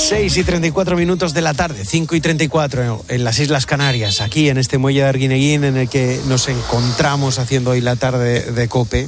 6:34 de la tarde, 5:34 en las Islas Canarias, aquí en este muelle de Arguineguín en el que nos encontramos haciendo hoy la tarde de COPE.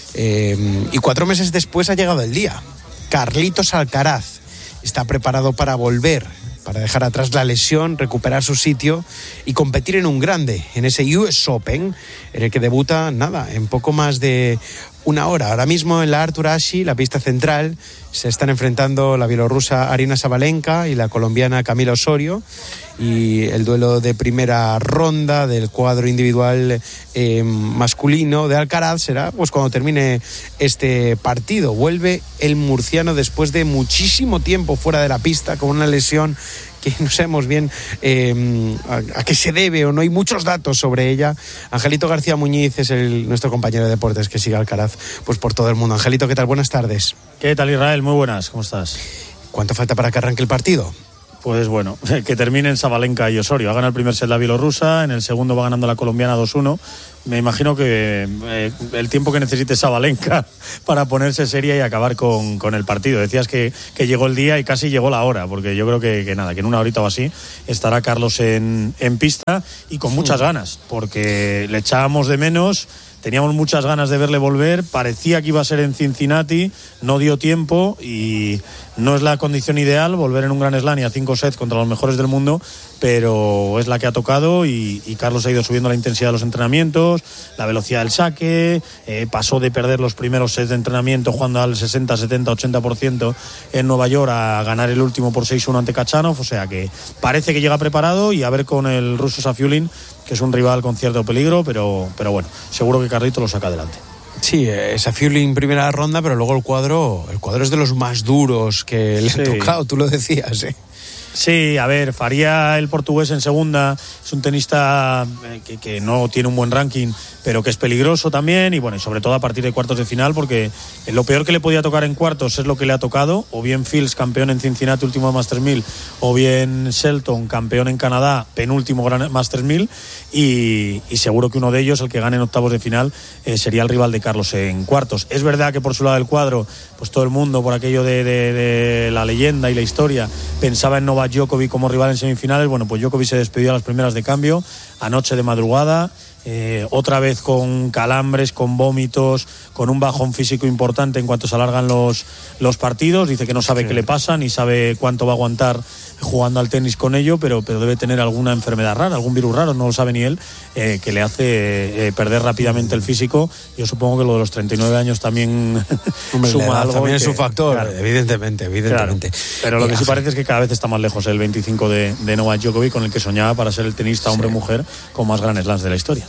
Y 4 meses después ha llegado el día. Carlitos Alcaraz está preparado para volver, para dejar atrás la lesión, recuperar su sitio y competir en un grande, en ese US Open, en el que debuta, en poco más de una hora. Ahora mismo en la Arthur Ashe, la pista central, se están enfrentando la bielorrusa Aryna Sabalenka y la colombiana Camila Osorio, y el duelo de primera ronda del cuadro individual masculino de Alcaraz será pues cuando termine este partido. Vuelve el murciano después de muchísimo tiempo fuera de la pista con una lesión que no sabemos bien a qué se debe, o no hay muchos datos sobre ella. Angelito García Muñiz es nuestro compañero de deportes que sigue a Alcaraz pues por todo el mundo. Angelito, ¿qué tal? Buenas tardes. ¿Qué tal, Israel? Muy buenas, ¿cómo estás? ¿Cuánto falta para que arranque el partido? Pues bueno, que terminen Sabalenka y Osorio. Ha ganado el primer set la bielorrusa, en el segundo va ganando la colombiana 2-1. Me imagino que el tiempo que necesite Sabalenka para ponerse seria y acabar con el partido. Decías que llegó el día y casi llegó la hora, porque yo creo que en una horita o así estará Carlos en pista y con muchas ganas, porque le echábamos de menos. Teníamos muchas ganas de verle volver, parecía que iba a ser en Cincinnati, no dio tiempo y no es la condición ideal volver en un Grand Slam y a 5 sets contra los mejores del mundo, pero es la que ha tocado y Carlos ha ido subiendo la intensidad de los entrenamientos, la velocidad del saque, pasó de perder los primeros sets de entrenamiento jugando al 60, 70, 80% en Nueva York a ganar el último por 6-1 ante Khachanov, o sea que parece que llega preparado y a ver con el ruso Safiullin, que es un rival con cierto peligro, pero bueno, seguro que Carlito lo saca adelante. Sí, Safiullin primera ronda, pero luego el cuadro es de los más duros que le han tocado, tú lo decías, ¿eh? Sí, a ver, Faria, el portugués en segunda, es un tenista que no tiene un buen ranking, pero que es peligroso también, y bueno, y sobre todo a partir de cuartos de final, porque lo peor que le podía tocar en cuartos es lo que le ha tocado, o bien Fields, campeón en Cincinnati, último Masters 1000, o bien Shelton, campeón en Canadá, penúltimo Gran Masters 1000, y seguro que uno de ellos, el que gane en octavos de final, sería el rival de Carlos en cuartos. Es verdad que por su lado del cuadro, pues todo el mundo, por aquello de la leyenda y la historia, pensaba en Novak Djokovic como rival en semifinales. Bueno, pues Djokovic se despidió a las primeras de cambio, anoche de madrugada, otra vez con calambres, con vómitos, con un bajón físico importante en cuanto se alargan los partidos. Dice que no sabe qué le pasa, ni sabe cuánto va a aguantar jugando al tenis con ello, pero debe tener alguna enfermedad rara, algún virus raro, no lo sabe ni él, que le hace perder rápidamente el físico. Yo supongo que lo de los 39 años también suma algo. También es un factor, claro, evidentemente. Claro. Pero lo que sí parece es que cada vez está más lejos el 25 de Novak Djokovic, con el que soñaba para ser el tenista hombre-mujer con más Grand Slams de la historia.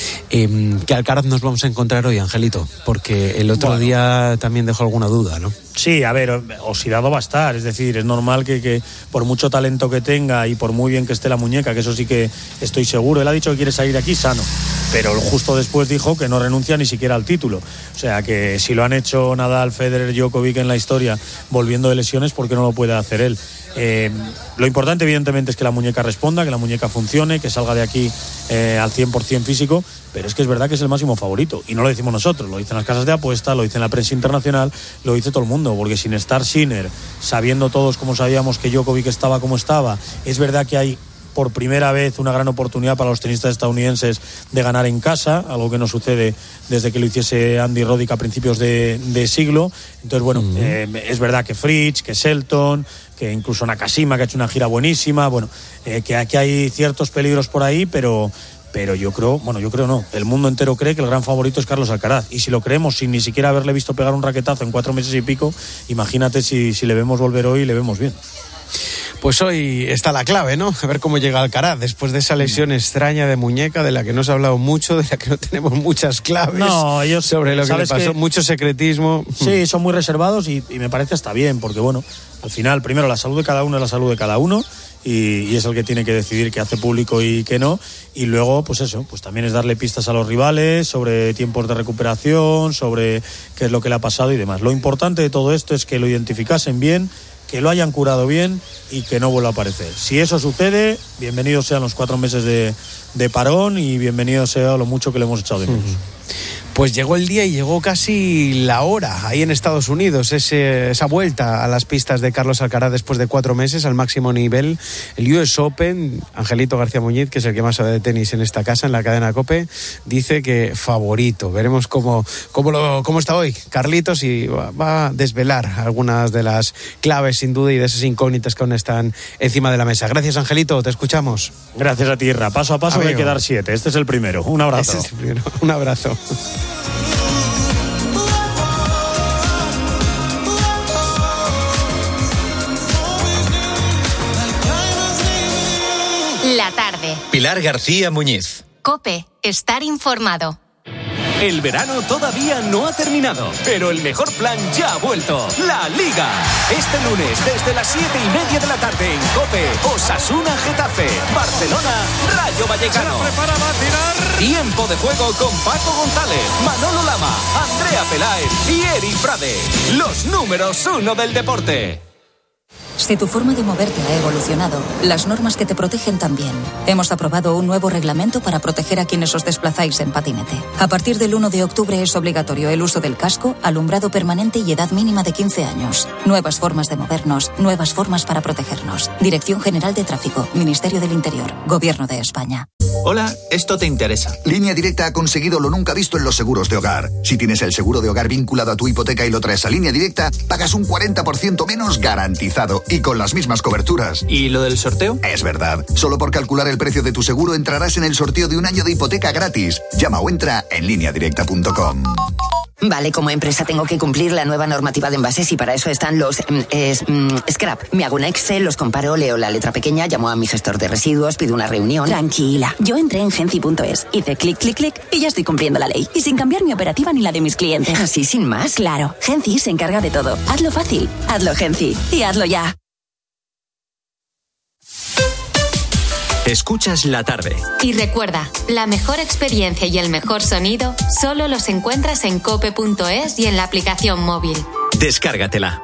¿Qué Alcaraz nos vamos a encontrar hoy, Angelito? Porque el otro día también dejó alguna duda, ¿no? Sí, a ver, oxidado va a estar, es decir, es normal que por mucho talento que tenga y por muy bien que esté la muñeca, que eso sí que estoy seguro, él ha dicho que quiere salir de aquí sano, pero justo después dijo que no renuncia ni siquiera al título, o sea que si lo han hecho Nadal, Federer, Djokovic en la historia volviendo de lesiones, ¿por qué no lo puede hacer él? Lo importante evidentemente es que la muñeca responda, que la muñeca funcione, que salga de aquí al 100% físico, pero es que es verdad que es el máximo favorito y no lo decimos nosotros, lo dicen las casas de apuesta, lo dicen la prensa internacional, lo dice todo el mundo, porque sin estar Sinner, sabiendo todos como sabíamos que Djokovic estaba como estaba, es verdad que hay por primera vez una gran oportunidad para los tenistas estadounidenses de ganar en casa, algo que no sucede desde que lo hiciese Andy Roddick a principios de siglo. Entonces bueno, es verdad que Fritz, que Shelton, que incluso Nakashima, que ha hecho una gira buenísima, bueno, que aquí hay ciertos peligros por ahí, pero yo creo no, el mundo entero cree que el gran favorito es Carlos Alcaraz, y si lo creemos sin ni siquiera haberle visto pegar un raquetazo en 4 meses y pico, imagínate si le vemos volver hoy y le vemos bien. Pues hoy está la clave, ¿no? A ver cómo llega Alcaraz después de esa lesión extraña de muñeca, de la que no se ha hablado mucho, de la que no tenemos muchas claves sobre lo que le pasó, mucho secretismo. Sí, son muy reservados y me parece hasta bien, porque bueno, al final, primero la salud de cada uno es la salud de cada uno, y es el que tiene que decidir qué hace público y qué no, y luego pues eso, pues también es darle pistas a los rivales sobre tiempos de recuperación, sobre qué es lo que le ha pasado y demás. Lo importante de todo esto es que lo identificasen bien, que lo hayan curado bien y que no vuelva a aparecer. Si eso sucede, bienvenidos sean los 4 meses de parón y bienvenido sea lo mucho que le hemos echado de menos. Pues llegó el día y llegó casi la hora ahí en Estados Unidos, esa vuelta a las pistas de Carlos Alcaraz después de 4 meses al máximo nivel, el US Open. Angelito García Muñiz, que es el que más sabe de tenis en esta casa, en la cadena COPE, dice que favorito. Veremos cómo está hoy Carlitos y va a desvelar algunas de las claves sin duda y de esas incógnitas que aún están encima de la mesa. Gracias, Angelito, te escuchamos. Gracias a ti, Irra. Paso a paso hay que dar 7. Este es el primero. Un abrazo. Este es el primero. Un abrazo. La tarde. Pilar García Muñiz. COPE. Estar informado. El verano todavía no ha terminado, pero el mejor plan ya ha vuelto. La Liga. Este lunes, desde las 7:30 de la tarde en COPE, Osasuna Getafe, Barcelona, Rayo Vallecano. Se prepara, va a tirar. Tiempo de juego con Paco González, Manolo Lama, Andrea Peláez y Eri Frade. Los números 1 del deporte. Si tu forma de moverte ha evolucionado, las normas que te protegen también. Hemos aprobado un nuevo reglamento para proteger a quienes os desplazáis en patinete. A partir del 1 de octubre es obligatorio el uso del casco, alumbrado permanente y edad mínima de 15 años. Nuevas formas de movernos, nuevas formas para protegernos. Dirección General de Tráfico, Ministerio del Interior, Gobierno de España. Hola, esto te interesa. Línea Directa ha conseguido lo nunca visto en los seguros de hogar. Si tienes el seguro de hogar vinculado a tu hipoteca y lo traes a Línea Directa, pagas un 40% menos garantizado y con las mismas coberturas. ¿Y lo del sorteo? Es verdad. Solo por calcular el precio de tu seguro entrarás en el sorteo de un año de hipoteca gratis. Llama o entra en lineadirecta.com. Vale, como empresa tengo que cumplir la nueva normativa de envases y para eso están los scrap. Me hago un Excel, los comparo, leo la letra pequeña, llamo a mi gestor de residuos, pido una reunión. Tranquila, yo entré en Genci.es, hice clic, clic, clic y ya estoy cumpliendo la ley. Y sin cambiar mi operativa ni la de mis clientes. ¿Así sin más? Claro, Genci se encarga de todo. Hazlo fácil, hazlo Genci y hazlo ya. Escuchas La Tarde. Y recuerda, la mejor experiencia y el mejor sonido solo los encuentras en cope.es y en la aplicación móvil. Descárgatela.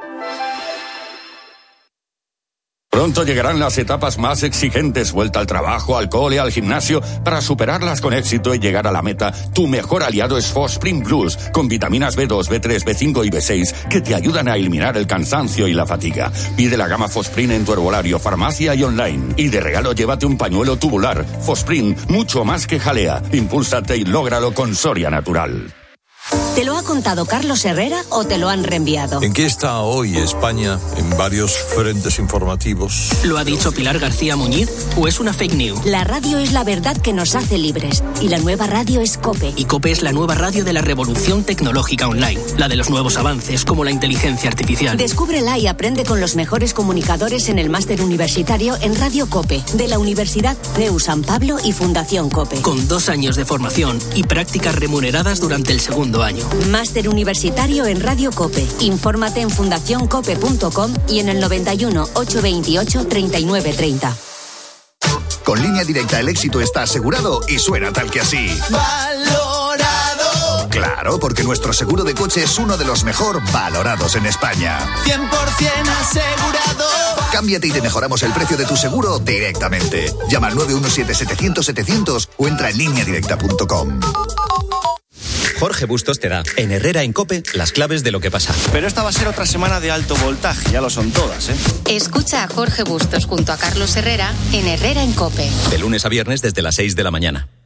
Pronto llegarán las etapas más exigentes, vuelta al trabajo, al cole, al gimnasio. Para superarlas con éxito y llegar a la meta, tu mejor aliado es Fosprint Plus, con vitaminas B2, B3, B5 y B6 que te ayudan a eliminar el cansancio y la fatiga. Pide la gama Fosprint en tu herbolario, farmacia y online. Y de regalo llévate un pañuelo tubular. Fosprint, mucho más que jalea. Impúlsate y lógralo con Soria Natural. ¿Te lo ha contado Carlos Herrera o te lo han reenviado? ¿En qué está hoy España en varios frentes informativos? ¿Lo ha dicho Pilar García Muñiz o es una fake news? La radio es la verdad que nos hace libres y la nueva radio es COPE. Y COPE es la nueva radio de la revolución tecnológica online, la de los nuevos avances como la inteligencia artificial. Descúbrela y aprende con los mejores comunicadores en el máster universitario en Radio COPE de la Universidad CEU San Pablo y Fundación COPE. Con 2 años de formación y prácticas remuneradas durante el segundo año. Máster universitario en Radio COPE. Infórmate en fundacioncope.com y en el 91 828 3930. Con Línea Directa el éxito está asegurado y suena tal que así. ¡Valorado! Claro, porque nuestro seguro de coche es uno de los mejor valorados en España. 100% asegurado. Cámbiate y te mejoramos el precio de tu seguro directamente. Llama al 917-700-700 o entra en lineadirecta.com. Jorge Bustos te da, en Herrera en COPE, las claves de lo que pasa. Pero esta va a ser otra semana de alto voltaje, ya lo son todas, ¿eh? Escucha a Jorge Bustos junto a Carlos Herrera en Herrera en COPE. De lunes a viernes desde las 6 de la mañana.